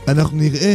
אנחנו נראה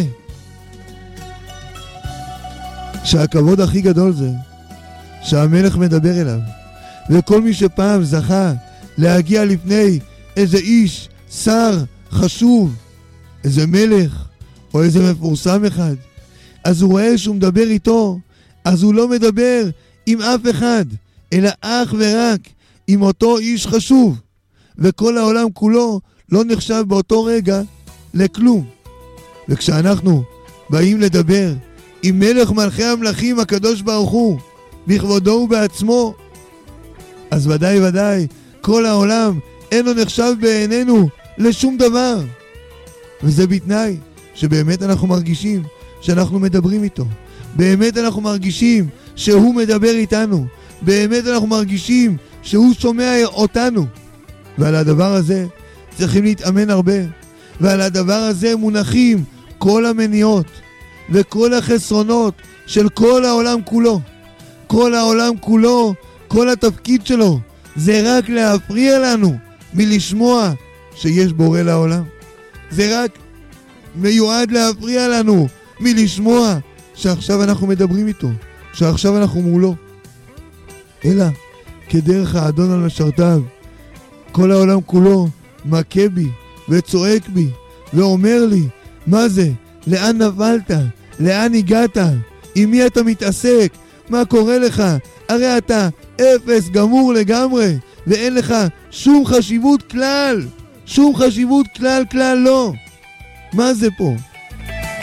שהכבוד הכי גדול זה שהמלך מדבר אליו, וכל מי שפעם זכה להגיע לפני איזה איש, שר, חשוב, איזה מלך או איזה מפורסם אחד, אז הוא רואה שהוא מדבר איתו, אז הוא לא מדבר עם אף אחד, אלא אך ורק עם אותו איש חשוב, וכל העולם כולו לא נחשב באותו רגע לכלום. וכשאנחנו באים לדבר עם מלך מלכי המלכים הקדוש ברוך הוא בכבודו ובעצמו, אז ודאי כל העולם אינו נחשב בעינינו לשום דבר, וזה בתנאי שבאמת אנחנו מרגישים שאנחנו מדברים איתו, באמת אנחנו מרגישים שהוא מדבר איתנו, באמת אנחנו מרגישים שהוא שומע אותנו. ועל הדבר הזה צריכים להתאמן הרבה, ועל הדבר הזה מונחים כל המניעות וכל החסרונות של כל העולם כולו. כל העולם כולו, כל התפקיד שלו זה רק להפריע לנו מלשמוע שיש בורא לעולם. זה רק מיועד להפריע לנו מלשמוע שעכשיו אנחנו מדברים איתו, שעכשיו אנחנו מולו. אלא כדרך האדון על משרתיו, כל העולם כולו מכה בי וצועק בי ואומר לי, מה זה? לאן נפלת? לאן הגעת? עם מי אתה מתעסק? מה קורה לך? הרי אתה אפס גמור לגמרי, ואין לך שום חשיבות כלל, שום חשיבות כלל לא. מה זה פה?